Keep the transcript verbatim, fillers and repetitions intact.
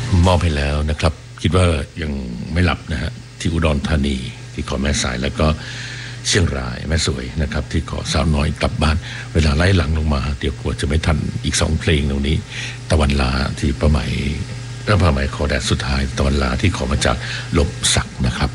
มอบให้แล้วนะครับคิดว่ายังไม่หลับนะฮะที่อุดรธานีที่ขอแม่สายแล้วก็เชียงรายแม่สวยนะครับที่ขอสาวน้อยกลับบ้านเวลาไล่หลังลงมาเดี๋ยวกลัวจะไม่ทันอีกสองเพลงตรงนี้ตะวันลาที่ประไหมแล้วประไหมขอแดดสุดท้ายตะวันลาที่ขอมาจากลบศักดิ์นะครับ